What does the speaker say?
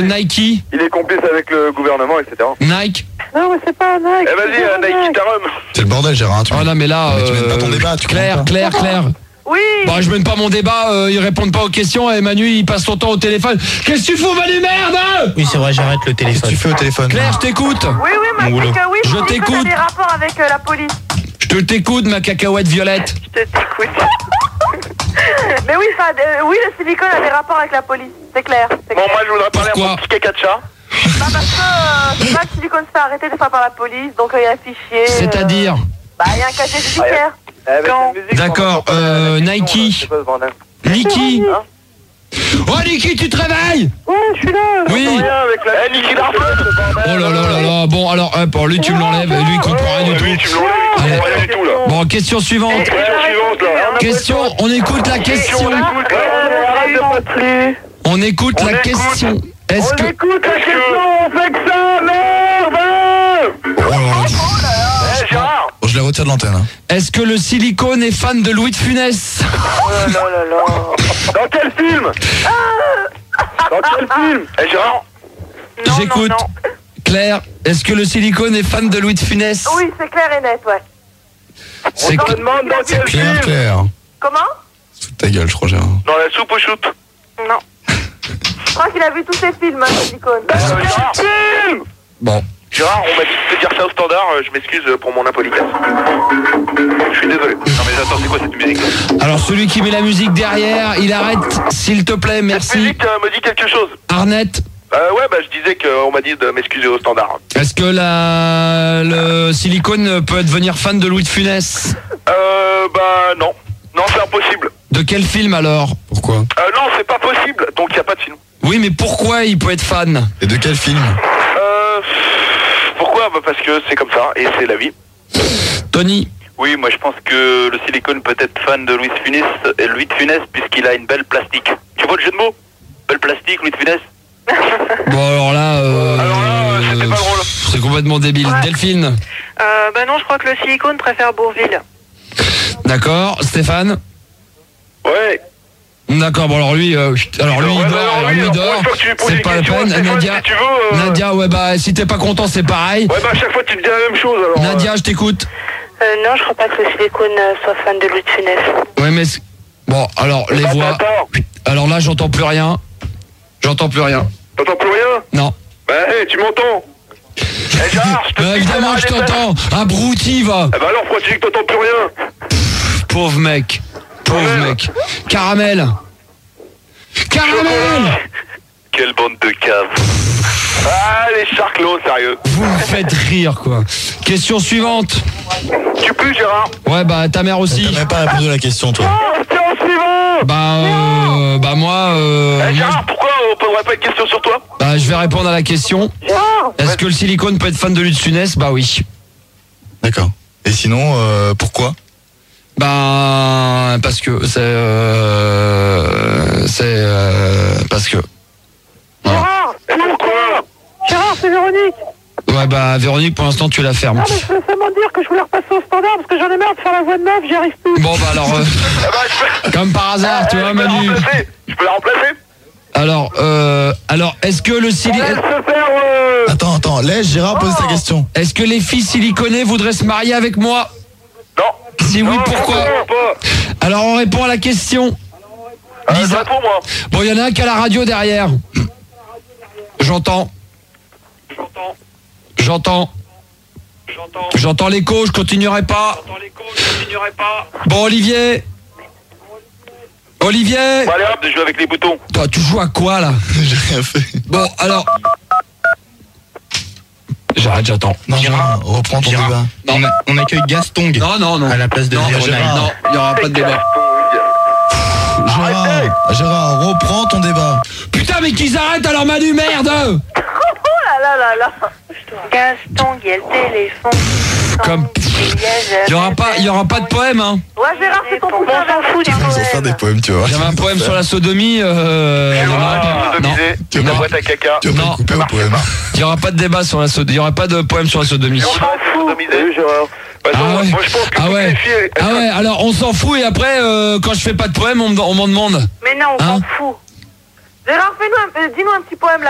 Nike. Il est complice avec le gouvernement, etc. Nike. Non, mais c'est pas Nike. Eh vas-y, Nike, ta rhum. C'est le bordel, Gérard. Oh non, mais là. Mais tu mènes pas ton débat, tu Claire. Oui. Bon, je mène pas mon débat, ils répondent pas aux questions et Manu il passe son temps au téléphone. Qu'est-ce que tu fous, Manu, merde? Oui, c'est vrai, j'arrête le téléphone. Qu'est-ce que tu fais au téléphone? Claire, je t'écoute. Oui, ma cacahuète. Je t'écoute. a des rapports avec la police. Je t'écoute, ma cacahuète violette. Je t'écoute. Mais oui, oui, le silicone a des rapports avec la police, c'est clair. Bon, moi je voudrais parler à mon petit caca de chat. Bah parce que c'est pas que le silicone se fait arrêter des fois par la police, donc il y a un fichier. C'est-à-dire Bah il y a un casier judiciaire. D'accord, Nike. Niki. Oh Niki, tu te réveilles? Ouais, je suis là. Oui. Niki Darfon. Oh là là. Bon alors, pour lui tu me l'enlèves, lui il comprend rien du tout. Tu me l'enlèves, il comprend rien du tout là. Bon, question suivante. Question, on écoute la question. On écoute la question. Est-ce que... écoute la question, on fait que ça, merde. Gérard. Je les retire de l'antenne. Est-ce que le silicone est fan de Louis de Funès? Oh là là. Dans quel film? Dans quel film? Gérard. J'écoute. Claire, est-ce que le silicone est fan de Louis de Funès? Oui, c'est clair et net, ouais. C'est On te demande dans quel film? Claire. Comment? Sous ta gueule, je crois, Gérard. Dans la soupe au shoot. Non. Je crois qu'il a vu tous ses films, le silicone. Gérard. Bon. Gérard, on m'a dit de dire ça au standard, je m'excuse pour mon impolitesse. Je suis désolé. Non mais attends, c'est quoi cette musique? Alors celui qui met la musique derrière, il arrête, s'il te plaît, Cette merci. musique me dit quelque chose. Arnett, Ouais, bah je disais qu'on m'a dit de m'excuser au standard. est-ce que le silicone peut devenir fan de Louis de Funès? Bah non. Non, c'est impossible. De quel film alors? Pourquoi? Non, c'est pas possible, donc il n'y a pas de film. Oui, mais pourquoi il peut être fan? Et de quel film? Pourquoi? Bah parce que c'est comme ça, et c'est la vie. Tony? Oui, moi je pense que le silicone peut être fan de Louis de Funès puisqu'il a une belle plastique. Tu vois le jeu de mots? Belle plastique, Louis de Funès. Bon alors là, c'était pas drôle. c'est complètement débile. Ouais. Delphine? Bah non, je crois que le silicone préfère Bourville. D'accord. Stéphane? Ouais. D'accord, bon alors lui, il dort, c'est pas la peine. Nadia, ouais bah si t'es pas content c'est pareil. Ouais bah à chaque fois tu me dis la même chose alors. Nadia, je t'écoute. Non, je crois pas que le silicone soit fan de Louis de Funès. Ouais mais bon alors les voix. Attends. Alors là j'entends plus rien. T'entends plus rien? Non. Bah tu m'entends? Gérard, je te dis Évidemment je t'entends. Abruti va. Eh bah alors pourquoi tu dis que t'entends plus rien? Pauvre mec. Caramel. Quelle bande de caves. Ah les charclos, sérieux. Vous me faites rire quoi. Question suivante. Tu pues Gérard? Ouais bah ta mère aussi. T'as même pas répondu à la question, toi. Question suivante. Bah moi Gérard, pourquoi on poserait pas une question sur toi? bah je vais répondre à la question. Est-ce que le silicone peut être fan de Louis de Funès? Bah oui. D'accord. Et sinon, pourquoi? Bah parce que parce que. Voilà. Gérard! Pourquoi? Gérard, c'est Véronique! Ouais bah Véronique pour l'instant tu la fermes. Non mais je voulais seulement dire que je voulais repasser au standard parce que j'en ai marre de faire la voix de meuf, j'y arrive plus. Bon bah alors comme par hasard tu vois Manu. Je peux la remplacer? Alors est-ce que le silicone. Attends, laisse Gérard poser sa question. Est-ce que les filles siliconées voudraient se marier avec moi? Non. Si oui, Non, pourquoi? pas. Alors on répond à la question. Lisa. Réponds moi. Bon, il y en a un qui a la radio derrière. J'entends l'écho, je continuerai pas. Bon, Olivier. Bon allez hop, de jouer avec les boutons. Toi, tu joues à quoi là? J'ai rien fait. Bon, alors. J'attends. Non, Gérard, reprends ton débat. Non. On accueille Gaston Non. à la place de Véronique. Non, il n'y aura pas de débat. Gérard, reprends ton débat. Putain, mais qu'ils arrêtent alors, Manu, merde! Oh là là. Gaston, il y a le téléphone. Comme. Il y aura pas de poème, hein. Ouais, Gérard, c'est ton poussin. On s'en fout du Ils vont faire des poèmes, tu vois. J'avais un poème sur la sodomie. Non. Tu me boîte à caca. Tu vas pas le couper au poème. Il n'y aura pas de débat sur la sodomie. Il n'y aura pas de poème sur la sodomie. On s'en fout. Gérard. Ah ouais. Moi je pense que toutes les filles, Ah ouais, alors on s'en fout et après, quand je fais pas de poème, on m'en demande. Mais non, on s'en fout. Gérard, dis-nous un petit poème là.